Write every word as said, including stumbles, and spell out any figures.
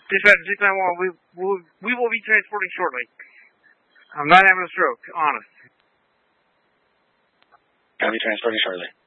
Dispatch six nine one, we will we will be transporting shortly. I'm not having a stroke, honest. I'll be transporting shortly.